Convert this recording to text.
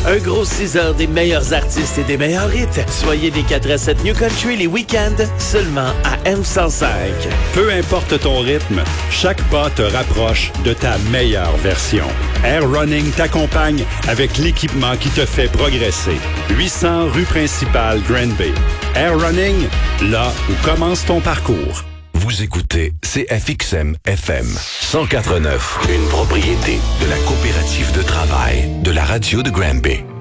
Un gros 6 heures des meilleurs artistes et des meilleurs hits. Soyez des 4 à 7 New Country les week-ends, seulement à M105. Peu importe ton rythme, chaque pas te rapproche de ta meilleure version. Air Running t'accompagne avec l'équipement qui te fait progresser. 800 rue principale Grand Bay. Air Running, là où commence ton parcours. Vous écoutez CFXM FM 104.9, une propriété de la coopérative de travail de la radio de Granby.